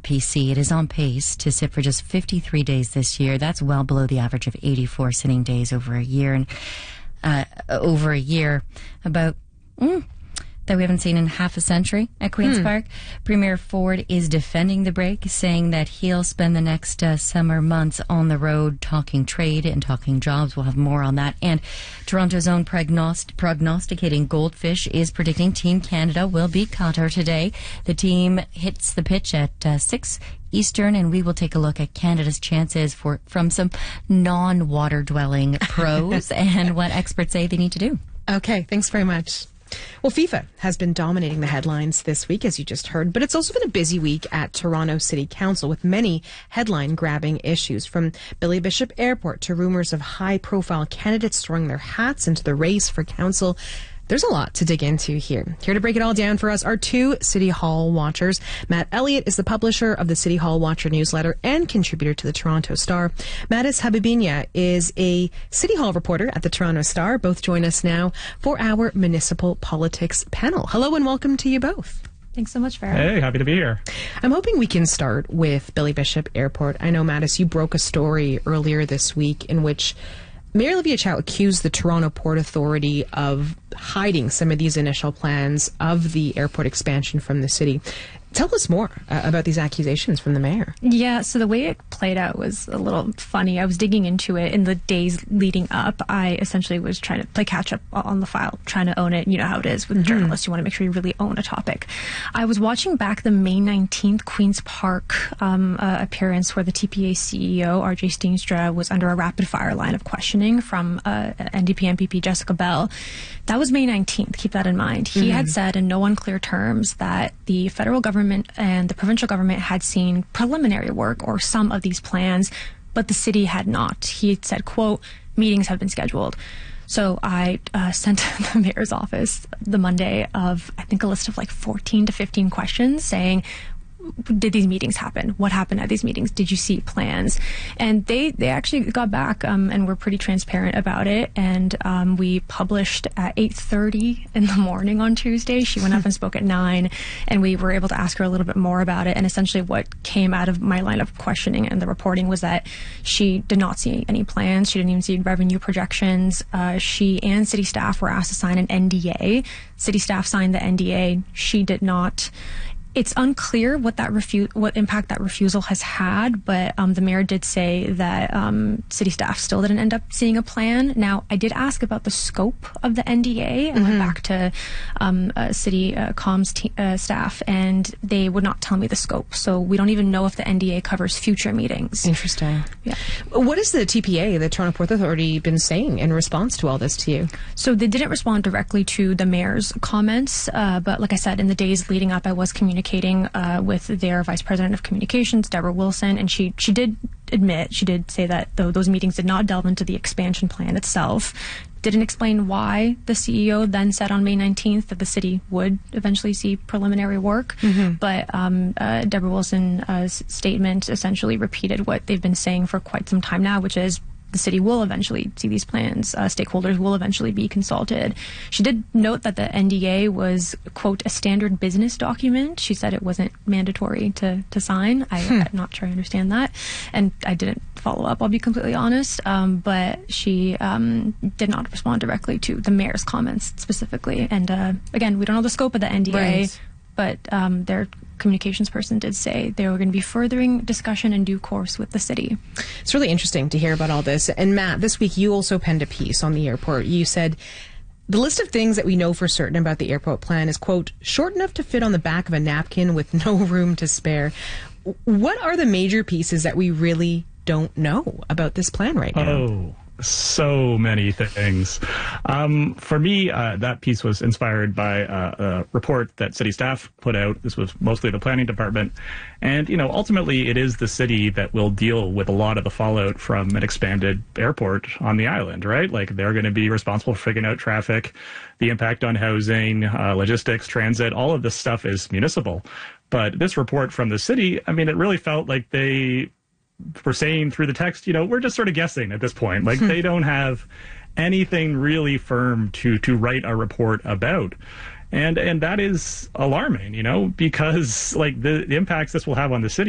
the PC. It is on pace to sit for just 53 days this year. That's well below the average of 84 sitting days over a year. And about that we haven't seen in half a century at Queen's Park. Premier Ford is defending the break, saying that he'll spend the next summer months on the road talking trade and talking jobs. We'll have more on that. And Toronto's own prognosticating Goldfish is predicting Team Canada will beat Qatar today. The team hits the pitch at 6 Eastern, and we will take a look at Canada's chances from some non-water dwelling pros and what experts say they need to do. Okay, thanks very much. Well, FIFA has been dominating the headlines this week, as you just heard, but it's also been a busy week at Toronto City Council with many headline-grabbing issues, from Billy Bishop Airport to rumors of high-profile candidates throwing their hats into the race for council. There's a lot to dig into here. Here to break it all down for us are two City Hall watchers. Matt Elliott is the publisher of the City Hall Watcher newsletter and contributor to the Toronto Star. Mattis Habibinia is a City Hall reporter at the Toronto Star. Both join us now for our municipal politics panel. Hello and welcome to you both. Thanks so much, Farah. Hey, happy to be here. I'm hoping we can start with Billy Bishop Airport. I know, Mattis, you broke a story earlier this week in which Mayor Olivia Chow accused the Toronto Port Authority of hiding some of these initial plans of the airport expansion from the city. Tell us more about these accusations from the mayor. Yeah, so the way it played out was a little funny. I was digging into it in the days leading up. I essentially was trying to play catch up on the file, trying to own it. You know how it is with journalists. You want to make sure you really own a topic. I was watching back the May 19th Queen's Park appearance where the TPA CEO, RJ Steenstra, was under a rapid fire line of questioning from NDP MPP Jessica Bell. That was May 19th. Keep that in mind. He had said in no unclear terms that the federal government and the provincial government had seen preliminary work or some of these plans, but the city had not. He had said, quote, meetings have been scheduled. So I sent the mayor's office the Monday of, I think, a list of like 14 to 15 questions saying, did these meetings happen? What happened at these meetings? Did you see plans? And they actually got back and were pretty transparent about it. And we published at 8:30 in the morning on Tuesday. She went up and spoke at 9, and we were able to ask her a little bit more about it. And essentially what came out of my line of questioning and the reporting was that she did not see any plans. She didn't even see revenue projections. She and city staff were asked to sign an NDA. City staff signed the NDA. She did not. It's unclear what impact that refusal has had, but the mayor did say that city staff still didn't end up seeing a plan. Now, I did ask about the scope of the NDA and went back to city comms staff, and they would not tell me the scope. So we don't even know if the NDA covers future meetings. Interesting. Yeah. What has the TPA, the Toronto Port Authority, been saying in response to all this to you? So they didn't respond directly to the mayor's comments, but like I said, in the days leading up, I was communicating with their Vice President of Communications, Deborah Wilson, and she did say that those meetings did not delve into the expansion plan itself. Didn't explain why the CEO then said on May 19th that the city would eventually see preliminary work. But Deborah Wilson's statement essentially repeated what they've been saying for quite some time now, which is the city will eventually see these plans. Stakeholders will eventually be consulted. She did note that the NDA was, quote, a standard business document. She said it wasn't mandatory to sign. I'm not sure I understand that. And I didn't follow up, I'll be completely honest. But she did not respond directly to the mayor's comments specifically. And again, we don't know the scope of the NDA. Right. But their communications person did say they were going to be furthering discussion in due course with the city. It's really interesting to hear about all this. And Matt, this week you also penned a piece on the airport. You said, the list of things that we know for certain about the airport plan is, quote, short enough to fit on the back of a napkin with no room to spare. What are the major pieces that we really don't know about this plan right now? Oh, so many things. For me, that piece was inspired by a report that city staff put out. This was mostly the planning department. And, ultimately it is the city that will deal with a lot of the fallout from an expanded airport on the island, right? Like, they're going to be responsible for figuring out traffic, the impact on housing, logistics, transit. All of this stuff is municipal. But this report from the city, it really felt like they were saying through the text, we're just sort of guessing at this point. Like, they don't have anything really firm to write a report about. And that is alarming, because like the impacts this will have on the city